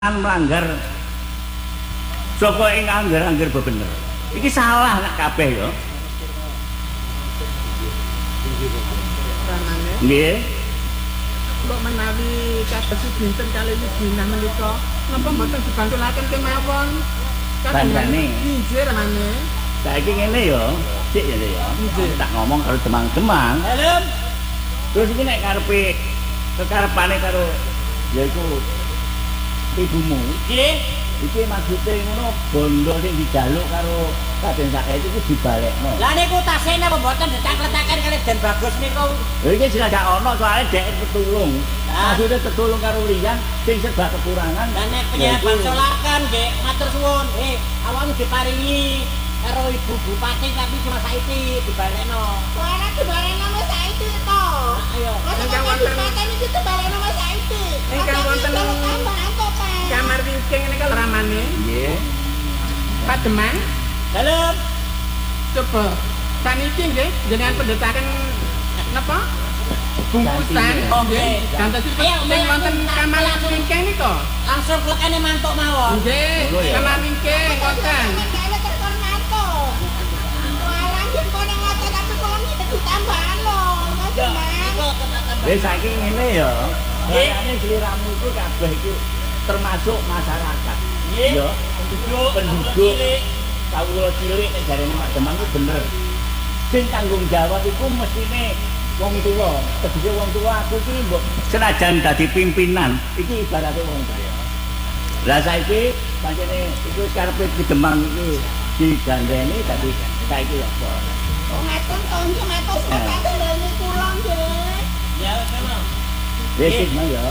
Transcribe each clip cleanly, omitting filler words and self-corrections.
melanggar saka ing angger-angger bebener. Iki salah nek kabeh ya. Nggih. Kok menawi kados dinten kali iki dinah menika, napa mboten dibantulaken kemawon? Bandane. Injih ramane. Saiki ngene ya, sik ya ya. Tak ngomong karo Demang-Demang. Helm. Terus iki nek karepe kekarepane karo yaiku ibumu. Nggih. Iki maksude ngono bondo sing dijaluk karo Raden Said iku dibalekno. Lah niku tasene apa mboten dicakletaken kali Den Bagus niku? Lha iki sing gak ono soalé dhek petulung. Maksude tetulung karo liyan sing serba kekurangan. Lah nek penyeban solakan nggih matur suwun. Awakmu diparingi karo Ibu Bupati tapi cuma saiki dibalekno. Ora dibalekno wis saiki to. Ayo. Ingkang wonten iki dibalekno wis saiki. Ingkang wonten kamar wingking niku ramane. Nggih. Pak Demang. Dalam. Coba saniki nggih jenengan pendhetaken napa? Bungkusan. Nggih. Gantos sing wonten kamar wingking niku. Langsung klekane mantuk mawon. Nggih, kamar wingking wonten. Wis saiki ngene ya. Kayane sliramu iku kabeh iki termasuk masyarakat. Ya, penduduk kawula cilik nek jarene Pak Demang ku bener. Sing tanggung jawab iku mestine wong tuwa. Tegese wong tuwa aku iki mbok senajan dadi pimpinan, iki ibarate wong tuwa. Lah saiki pancene iku karepe Ki Demang iki digandeni dadi saiki apa? Ngaten to nggih matur suwun lene kula nggih. Ya, memang. Wis mah ya.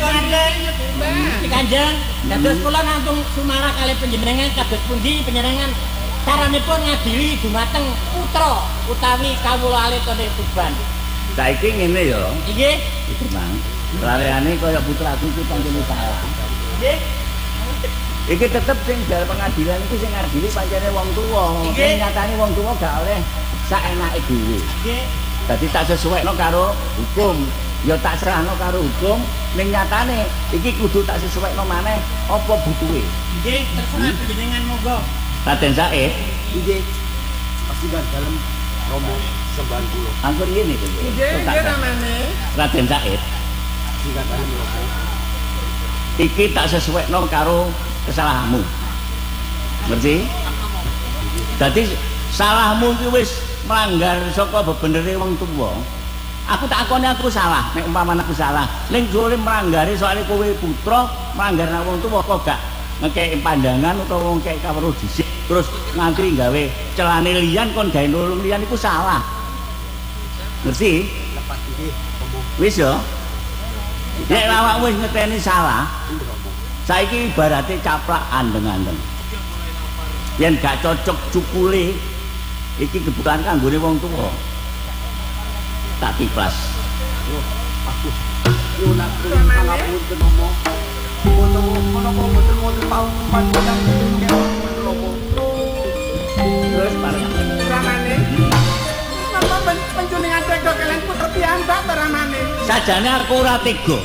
Nggih, Kanjeng. Dados kula langsung sumara kali panjenengan kados pundi panjenengan caranipun ngadili dumateng putra utawi kawula alitane Tuban. Saiki ngene ya. Nggih. Ki Demang. Laleane kaya putraku iki pancene salah. Nggih. Iki tetep sing jalur pengadilan iki sing ngadili pancene wong tuwa. Sing nyatane wong tuwa gak oleh saenake dhewe. Nggih. Dadi tak sesuaikno karo hukum. Ya tak serahno karo hukum. Ning nyatane iki kudu tak sesuaikno maneh apa butuhe. Nggih, terserah panjenengan monggo. Raden Said, Nggih. Pasikan dalem Romo 90. anggur ngene iki. Nggih, ramane. Raden Said, Pasikan dalem Romo. iki tak sesuaikno karo kesalahanmu. Ngerti? Dadi salahmu iki wis melanggar saka bebenere wong tuwa. Aku tak akoni aku salah, nek umpamane aku salah. Ning jole melanggari soalé kowe putra, melanggar nang wong tuwa kok gak ngekeki pandangan utawa ngekeki kawruh dhisik terus ngantri gawe celane liyan kon gawe nulung liyan iku salah. Ngerti? Lepas iki Romo. Wis ya. Nek awakmu wis ngeteni salah, saiki ibarate caplak andeng-andeng. Yen gak cocok cukule iki kebutuhan kanggone wong tuwa. Tak tiplas. Aku nyuwun pangapunten Romo. Menapa mboten wonten paukuman ingkang kenging Romo. Terus bareng Ramane. Napa panjenengan tega kalian putra piyambak ta ramane? sajane aku ora tega.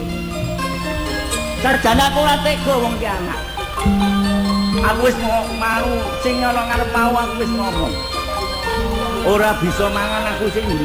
Sarjane aku ora tega wong ki anak. Aku wis mau sing ana ngarep mau aku wis ngomong. Ora bisa mangan aku sing